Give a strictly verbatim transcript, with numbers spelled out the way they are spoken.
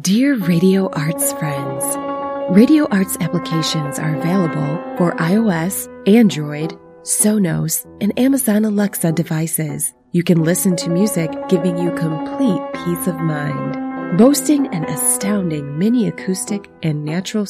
Dear Radio Arts friends, Radio Arts applications are available for iOS, Android, Sonos, and Amazon Alexa devices. You can listen to music giving you complete peace of mind. Boasting an astounding mini acoustic and natural